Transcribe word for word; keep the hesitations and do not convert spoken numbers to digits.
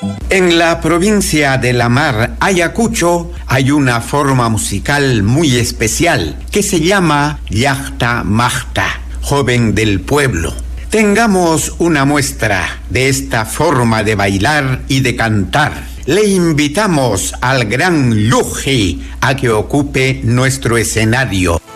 En la provincia de La Mar, Ayacucho, hay una forma musical muy especial que se llama Llacta Macta, joven del pueblo. Tengamos una muestra de esta forma de bailar y de cantar. Le invitamos al gran Luji a que ocupe nuestro escenario.